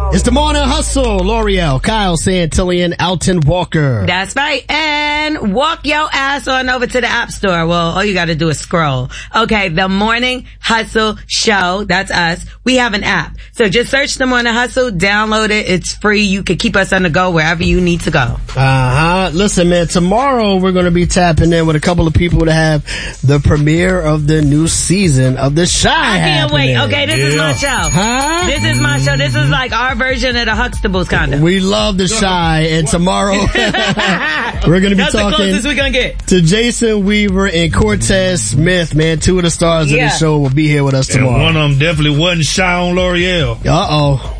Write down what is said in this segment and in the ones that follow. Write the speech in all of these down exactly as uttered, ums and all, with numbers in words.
It's the Morning Hustle. L'Oreal, Kyle Santillan, Alton Walker. That's right. And walk your ass on over to the App Store. Well, all you gotta do is scroll. Okay, the Morning Hustle Show. That's us. We have an app. So just search the Morning Hustle, download it. It's free. You can keep us on the go wherever you need to go. Uh-huh. Listen, man, tomorrow we're going to be tapping in with a couple of people to have the premiere of the new season of The Chi. I can't happening. wait. Okay, this yeah. is my show. Huh? This is my show. This is like our version of the Huxtables kind of. We love The Chi, and tomorrow we're going to be That's talking the closest we're gonna get. to Jason Weaver and Cortez Smith, man. Two of the stars yeah. of the show will be here with us tomorrow. And one of them definitely wasn't Chi on L'Oreal. Uh-oh.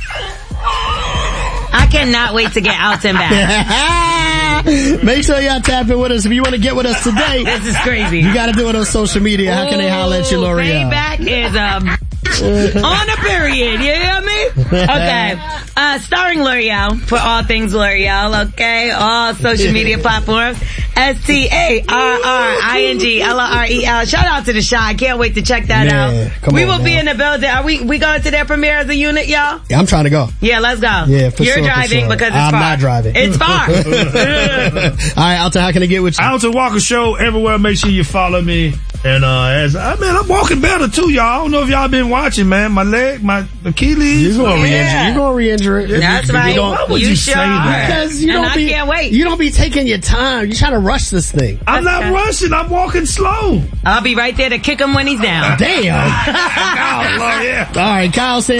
I cannot wait to get Alton back. Make sure y'all tap in with us. If you want to get with us today, this is crazy. You got to do it on social media. How can they holler at you, L'Oreal? Payback is um on a period. You hear me? Okay. Uh, starring L'Oreal for all things L'Oreal. Okay, all social media platforms. S T A R R I N G L O R E L. Shout out to The Chi. Can't wait to check that Man, out. come we on, will man. be in the building. Are we? We going to their premiere as a unit, y'all? Yeah, I'm trying to go. Yeah, let's go. Yeah, for You're sure, for driving sure. because it's I'm far. not driving. It's far. All right, Alton, how can I get with you? Alton Walker Show everywhere. Make sure you follow me. And uh as I mean, I'm walking better too, y'all. I don't know if y'all been watching, man. My leg, my Achilles. You're gonna Yeah. re-injure. You're gonna re-injure it. That's you, right. You, don't, Why would you you sure say that? because you and don't I be. can't wait. You don't be taking your time. You're trying to rush this thing. I'm not okay. rushing. I'm walking slow. I'll be right there to kick him when he's down. Damn. Oh, Lord, yeah. All right, Kyle said.